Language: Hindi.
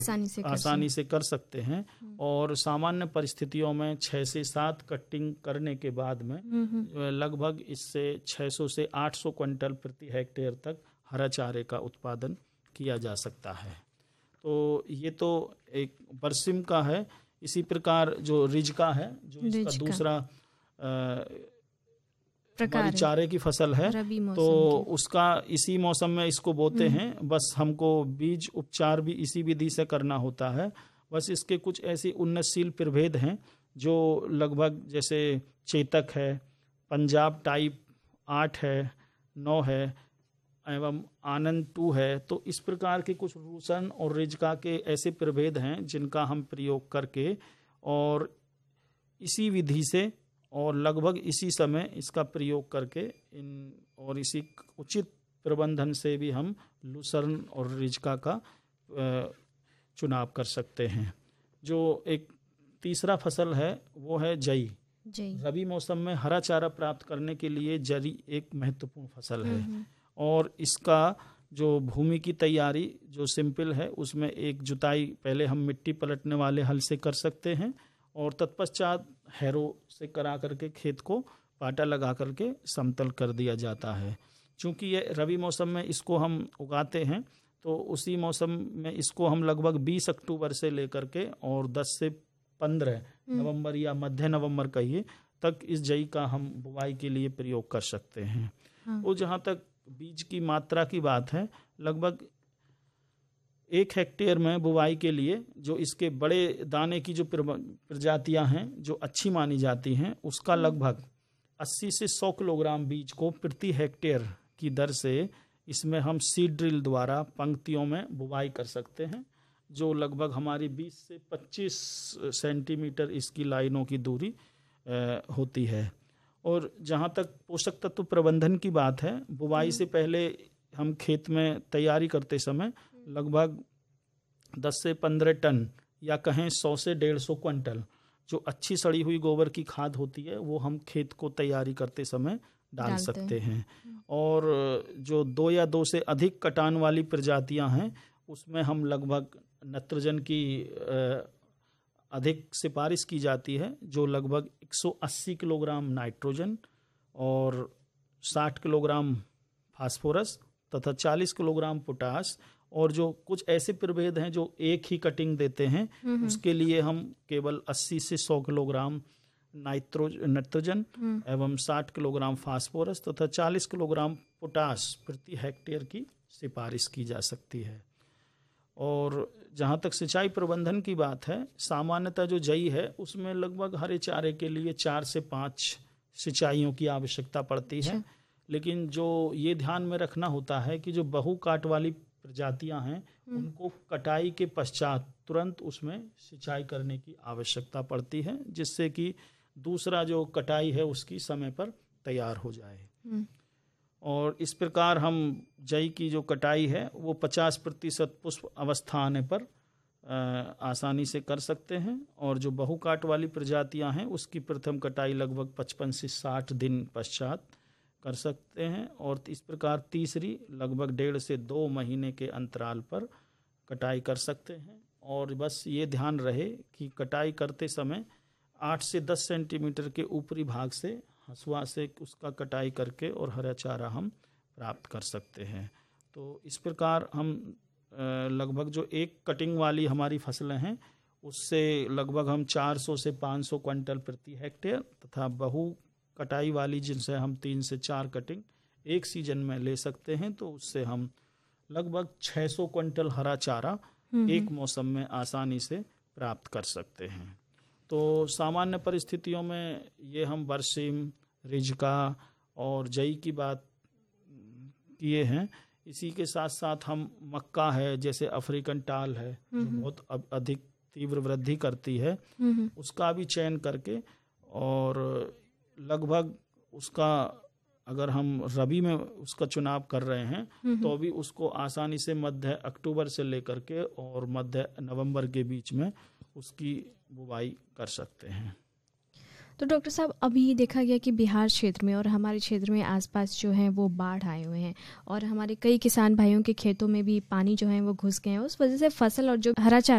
आसानी से कर सकते हैं। और सामान्य परिस्थितियों में 6 से 7 कटिंग करने के बाद में लगभग इससे 600 से 800 क्विंटल प्रति हेक्टेयर तक हरा चारे का उत्पादन किया जा सकता है। तो ये तो एक बरसिम का है। इसी प्रकार जो रिजका है, जो इसका दूसरा हमारी चारे की फसल है, तो उसका इसी मौसम में इसको बोते हैं। बस हमको बीज उपचार भी इसी विधि से करना होता है। बस इसके कुछ ऐसी उन्नतशील प्रभेद हैं जो लगभग जैसे चेतक है, पंजाब टाइप 8 है, 9 है एवं आनंद 2 है। तो इस प्रकार के कुछ रूसन और रिजका के ऐसे प्रभेद हैं जिनका हम प्रयोग करके और इसी विधि से और लगभग इसी समय इसका प्रयोग करके और इसी उचित प्रबंधन से भी हम लूसर्न और रिजका का चुनाव कर सकते हैं। जो एक तीसरा फसल है वो है जई। रबी मौसम में हरा चारा प्राप्त करने के लिए जई एक महत्वपूर्ण फसल है। और इसका जो भूमि की तैयारी जो सिंपल है, उसमें एक जुताई पहले हम मिट्टी पलटने वाले हल से कर सकते हैं और तत्पश्चात हैरो से करा करके खेत को पाटा लगा करके समतल कर दिया जाता है। चूँकि ये रबी मौसम में इसको हम उगाते हैं, तो उसी मौसम में इसको हम लगभग 20 अक्टूबर से लेकर के और 10 से 15 नवंबर या मध्य नवंबर कहिए तक इस जई का हम बुवाई के लिए प्रयोग कर सकते हैं। और जहाँ तक बीज की मात्रा की बात है, लगभग 1 हेक्टेयर में बुवाई के लिए जो इसके बड़े दाने की जो प्रजातियां हैं जो अच्छी मानी जाती हैं, उसका लगभग 80 से 100 किलोग्राम बीज को प्रति हेक्टेयर की दर से इसमें हम सीड ड्रिल द्वारा पंक्तियों में बुवाई कर सकते हैं, जो लगभग हमारी 20 से 25 सेंटीमीटर इसकी लाइनों की दूरी होती है। और जहाँ तक पोषक तत्व प्रबंधन की बात है, बुवाई से पहले हम खेत में तैयारी करते समय लगभग 10 से 15 टन या कहें 100 से 150 क्विंटल जो अच्छी सड़ी हुई गोबर की खाद होती है वो हम खेत को तैयारी करते समय डाल सकते हैं। और जो 2 या 2 से अधिक कटान वाली प्रजातियां हैं उसमें हम लगभग नाइट्रोजन की अधिक सिफारिश की जाती है, जो लगभग 180 किलोग्राम नाइट्रोजन और 60 किलोग्राम फास्फोरस तथा 40 किलोग्राम पोटास। और जो कुछ ऐसे प्रभेद हैं जो एक ही कटिंग देते हैं, उसके लिए हम केवल 80 से 100 किलोग्राम नाइट्रोजन एवं 60 किलोग्राम फास्फोरस तथा 40 किलोग्राम पोटास प्रति हेक्टेयर की सिफारिश की जा सकती है। और जहाँ तक सिंचाई प्रबंधन की बात है, सामान्यतः जो जई है उसमें लगभग हरे चारे के लिए 4 से 5 सिंचाइयों की आवश्यकता पड़ती है। लेकिन जो ये ध्यान में रखना होता है कि जो बहु काट वाली प्रजातियां हैं उनको कटाई के पश्चात तुरंत उसमें सिंचाई करने की आवश्यकता पड़ती है, जिससे कि दूसरा जो कटाई है उसकी समय पर तैयार हो जाए। और इस प्रकार हम जई की जो कटाई है वो 50% पुष्प अवस्था आने पर आसानी से कर सकते हैं। और जो बहुकाट वाली प्रजातियां हैं उसकी प्रथम कटाई लगभग 55 से 60 दिन पश्चात कर सकते हैं। और इस प्रकार तीसरी लगभग 1.5 से 2 महीने के अंतराल पर कटाई कर सकते हैं। और बस ये ध्यान रहे कि कटाई करते समय 8 से 10 सेंटीमीटर के ऊपरी भाग से हंसुआ से उसका कटाई करके और हरा चारा हम प्राप्त कर सकते हैं। तो इस प्रकार हम लगभग जो एक कटिंग वाली हमारी फसलें हैं उससे लगभग हम 400 से 500 क्विंटल प्रति हेक्टेयर तथा बहु कटाई वाली जिनसे हम 3 से 4 कटिंग एक सीजन में ले सकते हैं, तो उससे हम लगभग 600 क्विंटल हरा चारा एक मौसम में आसानी से प्राप्त कर सकते हैं। तो सामान्य परिस्थितियों में ये हम बरसीम, रिजका और जई की बात किए हैं। इसी के साथ साथ हम मक्का है, जैसे अफ्रीकन टाल है जो बहुत अधिक तीव्र वृद्धि करती है, उसका भी चयन करके और लगभग उसका अगर हम रबी में उसका चुनाव कर रहे हैं तो भी उसको आसानी से मध्य अक्टूबर से लेकर के और मध्य नवंबर के बीच में उसकी बुवाई कर सकते हैं। तो डॉक्टर साहब, अभी देखा गया कि बिहार क्षेत्र में और हमारे क्षेत्र में आसपास जो है वो बाढ़ आए हुए हैं और हमारे कई किसान भाइयों के खेतों में भी पानी जो है वो घुस गए हैं। उस वजह से फसल और जो हरा चारा